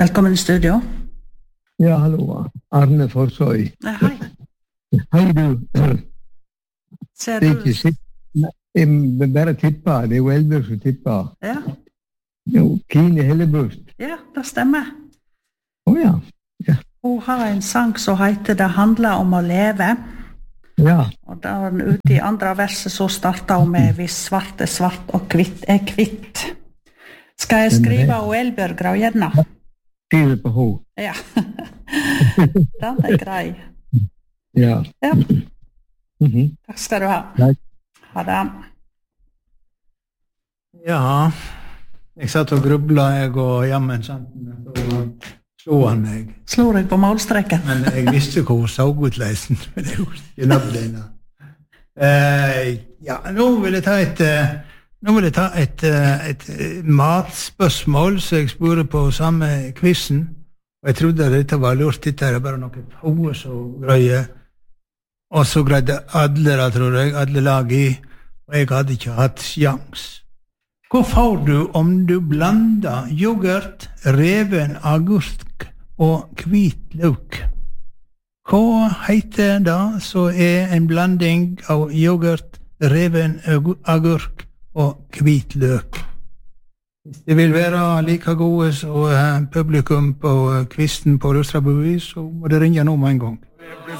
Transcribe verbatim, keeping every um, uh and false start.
Velkommen i studio. Ja, hallo. Arne Forsøy. Nei, hei. Hei, du. Ser Det er du? ikke sikkert. Jeg vil bare tippe. Det er jo Eldbjørg som tipper. Ja, Jo, Kine Hellebust. ja, det stemmer. Å ja. Hun har en sang som heter Det handler om å leve. Ja. Og da er den ute i andre verset så starter hun med Hvis svart er svart og kvitt er kvitt. Skal jeg skrive og Elbjørg Graujevna? Skriver på H. Ja. Den er grei. Ja. Ja, Mhm. takk skal du ha. Takk. Ha det. Ja, jeg satt og grubla, jeg og jammen sant, så slo han meg. Slår jeg på målstreken? Men jeg visste hvor hun så ut leisen, men det gjorde ikke navnene. Eh, ja, nå vil jeg ta et, eh, nå vil jeg ta et, eh, et eh, matspørsmål, så jeg spurte på samme quizen, og jeg trodde at dette var lurt, dette er bare noe pause og greie, og så greide alle, da, tror jeg, alle lag i, og jeg hadde ikke hatt sjans. Hva får du om du blander yoghurt, reven agurk og hvit løk? Hva heter det så er en blanding av yoghurt, reven agurk og hvit løk? Hvis det vil være like gode som publikum på kvisten på Rustrabuvis, så må det ringe nå med en gang.